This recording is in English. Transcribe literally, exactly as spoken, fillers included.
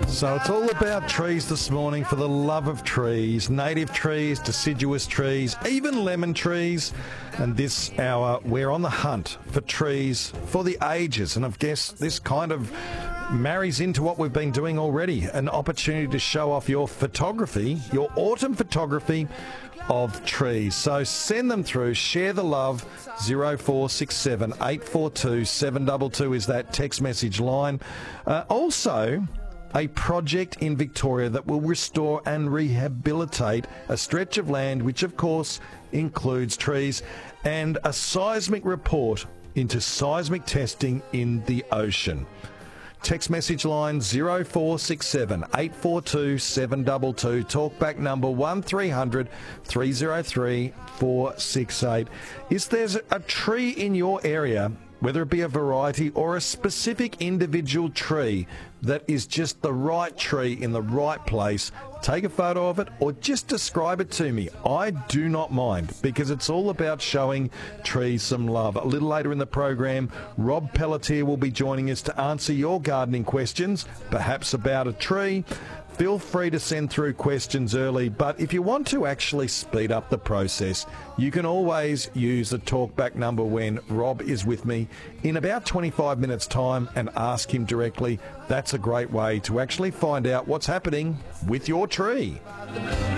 So it's all about trees this morning, for the love of trees. Native trees, deciduous trees, even lemon trees. And this hour, we're on the hunt for trees for the ages. And I guess this kind of marries into what we've been doing already. An opportunity to show off your photography, your autumn photography of trees. So send them through, share the love. zero four six seven, eight four two, seven two two is that text message line. Uh, also, a project in Victoria that will restore and rehabilitate a stretch of land, which of course includes trees, and a seismic report into seismic testing in the ocean. Text message line zero four six seven, eight four two, seven two two. Talkback number one three hundred, three oh three, four six eight. Is there a tree in your area, whether it be a variety or a specific individual tree, that is just the right tree in the right place? Take a photo of it or just describe it to me. I do not mind, because it's all about showing trees some love. A little later in the program, Rob Pelletier will be joining us to answer your gardening questions, perhaps about a tree. Feel free to send through questions early, but if you want to actually speed up the process, you can always use the talkback number when Rob is with me in about twenty-five minutes' time and ask him directly. That's a great way to actually find out what's happening with your tree.